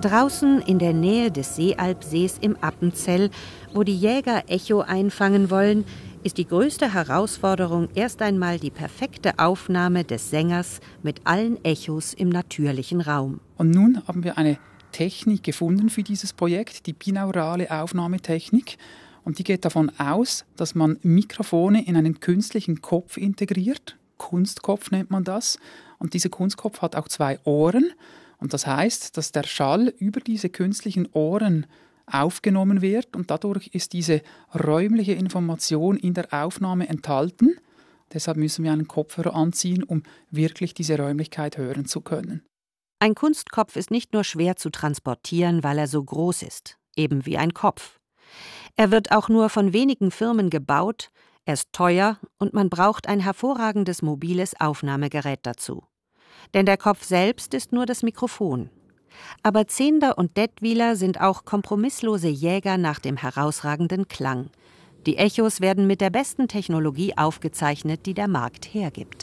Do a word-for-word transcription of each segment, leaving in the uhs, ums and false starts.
Draußen in der Nähe des Seealpsees im Appenzell, wo die Jäger Echo einfangen wollen, ist die größte Herausforderung erst einmal die perfekte Aufnahme des Sängers mit allen Echos im natürlichen Raum. Und nun haben wir eine Technik gefunden für dieses Projekt, die binaurale Aufnahmetechnik. Und die geht davon aus, dass man Mikrofone in einen künstlichen Kopf integriert. Kunstkopf nennt man das. Und dieser Kunstkopf hat auch zwei Ohren. Und das heißt, dass der Schall über diese künstlichen Ohren aufgenommen wird und dadurch ist diese räumliche Information in der Aufnahme enthalten. Deshalb müssen wir einen Kopfhörer anziehen, um wirklich diese Räumlichkeit hören zu können. Ein Kunstkopf ist nicht nur schwer zu transportieren, weil er so groß ist, eben wie ein Kopf. Er wird auch nur von wenigen Firmen gebaut, er ist teuer und man braucht ein hervorragendes mobiles Aufnahmegerät dazu. Denn der Kopf selbst ist nur das Mikrofon. Aber Zehnder und Dettwiler sind auch kompromisslose Jäger nach dem herausragenden Klang. Die Echos werden mit der besten Technologie aufgezeichnet, die der Markt hergibt.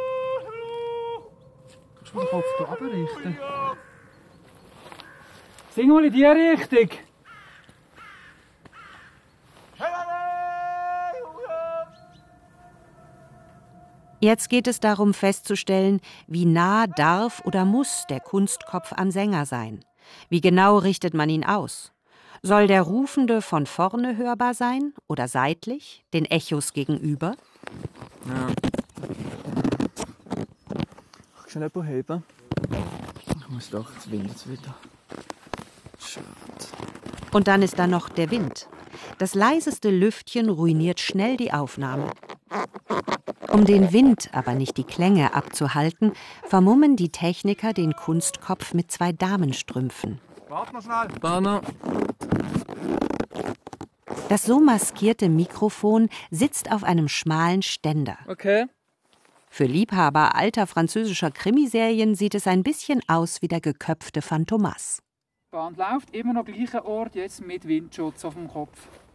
Kannst du den Kopf hier abrichten? Sing mal in die Richtung. Jetzt geht es darum festzustellen, wie nah darf oder muss der Kunstkopf am Sänger sein. Wie genau richtet man ihn aus? Soll der Rufende von vorne hörbar sein oder seitlich, den Echos gegenüber? Ja. Kannst du nicht heben? Ich muss doch, jetzt windet es wieder. Schade. Und dann ist da noch der Wind. Das leiseste Lüftchen ruiniert schnell die Aufnahme. Um den Wind, aber nicht die Klänge abzuhalten, vermummen die Techniker den Kunstkopf mit zwei Damenstrümpfen. Warte mal schnell. Banner. Das so maskierte Mikrofon sitzt auf einem schmalen Ständer. Okay. Für Liebhaber alter französischer Krimiserien sieht es ein bisschen aus wie der geköpfte Phantomas. Die Bahn läuft immer noch gleicher Ort, jetzt mit Windschutz auf dem Kopf.